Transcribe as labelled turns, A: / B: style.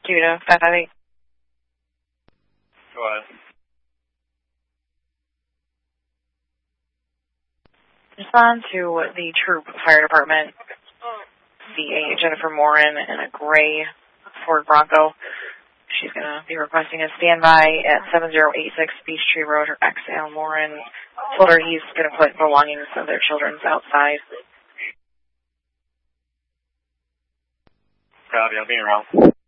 A: rescue to 558.
B: Go ahead.
A: Respond to the Troop Fire Department, CA Jennifer Morin in a gray Ford Bronco. She's going to be requesting a standby at 7086 Beech Tree Road. Her ex, Al Morin, told her he's going to put belongings of their children outside.
B: Copy, I'll be around.